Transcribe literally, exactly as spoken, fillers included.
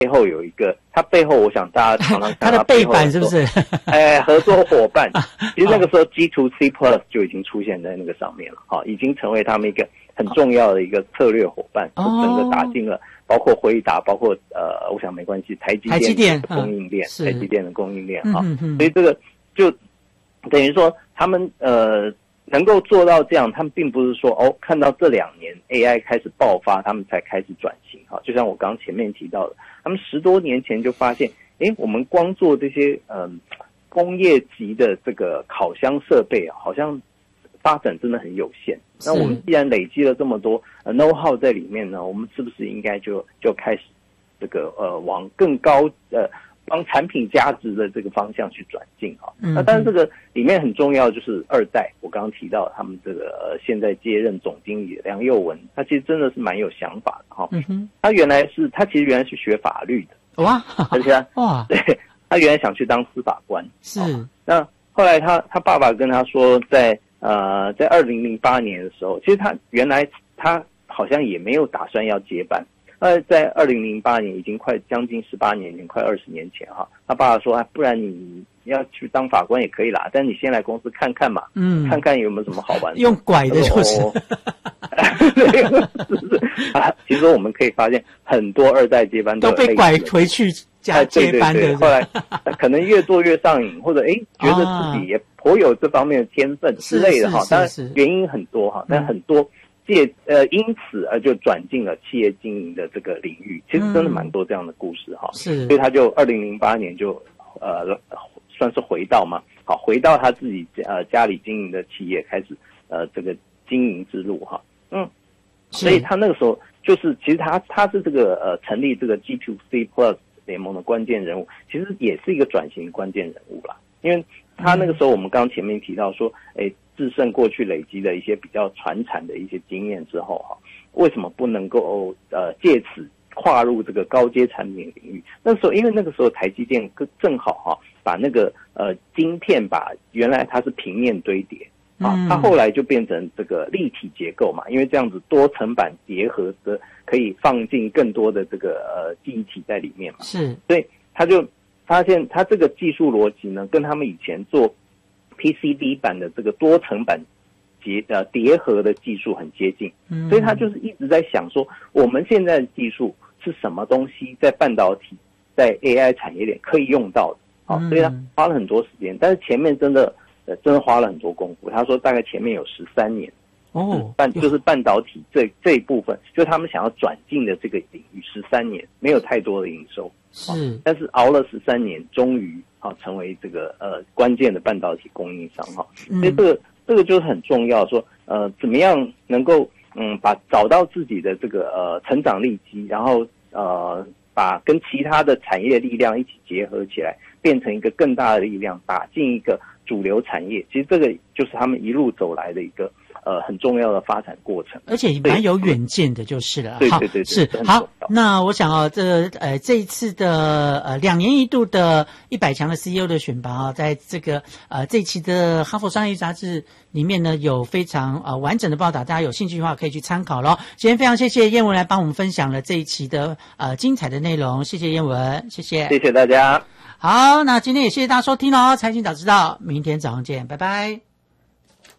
背后有一个，它背后我想大家常常看它的背板是不是？ 哎，合作伙伴，其实那个时候 G to C Plus 就已经出现在那个上面了，好，已经成为他们一个很重要的一个策略伙伴，就整个打进了，包括辉达，包括呃，我想没关系，台积电的供应链，台积电的供应链哈，所以这个就等于说他们呃。能够做到这样，他们并不是说哦，看到这两年 A I 开始爆发，他们才开始转型哈。就像我刚刚前面提到的，他们十多年前就发现，诶，我们光做这些嗯工业级的这个烤箱设备啊，好像发展真的很有限。那我们既然累积了这么多呃 know how 在里面呢，我们是不是应该就就开始这个呃往更高呃。帮产品价值的这个方向去转进哈，嗯、那当然这个里面很重要就是二代，我刚刚提到他们这个、呃、现在接任总经理梁佑文，他其实真的是蛮有想法的哈。嗯、他原来是他其实原来是学法律的哇，而且哇，对他原来想去当司法官是。那后来他他爸爸跟他说在，在呃在二零零八年的时候，其实他原来他好像也没有打算要接班。呃，在二零零八年已经快将近十八年前，快二十年前哈，他爸爸说，哎，不然你要去当法官也可以啦，但你先来公司看看嘛，嗯，看看有没有什么好玩的。 用拐的就是， 哦、是是啊，其实我们可以发现很多二代接班都都被拐回去加接班的， 对对对，后来可能越做越上瘾，或者哎觉得自己也颇有这方面的天分之类的哈，当然原因很多哈，但很多。借呃，因此而就转进了企业经营的这个领域，其实真的蛮多这样的故事哈。是、嗯，所以他就二零零八年就呃算是回到嘛，好回到他自己呃家里经营的企业开始呃这个经营之路哈。嗯，所以他那个时候就是其实他他是这个呃成立这个 G to C Plus 联盟的关键人物，其实也是一个转型关键人物啦，因为他那个时候我们刚刚前面提到说，哎。制胜过去累积的一些比较传产的一些经验之后哈，为什么不能够呃借此跨入这个高阶产品领域？那时候因为那个时候台积电正好哈把那个呃晶片把原来它是平面堆叠啊，它后来就变成这个立体结构嘛，因为这样子多层板结合的可以放进更多的这个呃记忆体在里面嘛，是，所以他就发现他这个技术逻辑呢，跟他们以前做P C B 版的这个多层板结呃叠合的技术很接近，嗯，所以他就是一直在想说，我们现在的技术是什么东西在半导体、在 A I 产业链可以用到的，好、嗯，所以他花了很多时间，但是前面真的呃真的花了很多功夫。他说大概前面有十三年，哦，半就是半导体这这一部分，就他们想要转进的这个领域，十三年没有太多的营收，是，但是熬了十三年，终于。好，成为这个呃关键的半导体供应商哈，所以这个这个就是很重要，说呃怎么样能够嗯把找到自己的这个呃成长利基，然后呃把跟其他的产业力量一起结合起来，变成一个更大的力量，打进一个主流产业。其实这个就是他们一路走来的一个。呃，很重要的发展过程， 而且蛮有远见的，就是了。 对对对， 是好。那我想啊，这呃这一次的呃两年一度的一百强的 C E O 的选拔啊，在这个呃这一期的《哈佛商业杂志》里面呢，有非常呃完整的报道，大家有兴趣的话可以去参考咯。今天非常谢谢燕文来帮我们分享了这一期的呃精彩的内容，谢谢燕文，谢谢， 谢谢大家。 好，那今天也谢谢大家收听咯，财经早知道，明天早上见，拜拜。